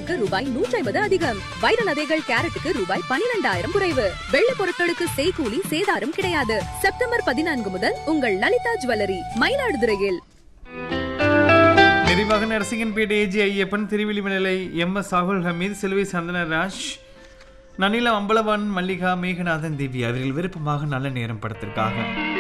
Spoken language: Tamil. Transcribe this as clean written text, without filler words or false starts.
கிராமுக்கு ரூபாய் 150 அதிகம். வைர நகைகள் கேரட்டுக்கு ரூபாய் 12,000 குறைவு. வெள்ளி பொருட்களுக்கு செய்கூலி சேதாரம் கிடையாது. செப்டம்பர் 14 முதல் உங்கள் லலிதா ஜுவல்லரி, மயிலாடுதுறையில். நிறைவாக நரசிங்கன்பேட்டை ஏஜி ஐயப்பன், திருவிழிமலை MS சாகுல் ஹமீத், சிலுவை சந்தனராஜ், நனிலம் அம்பலவான், மல்லிகா, மேகநாதன், தேவி அவர்கள் விருப்பமாக நல்ல நேரம் படத்திற்காக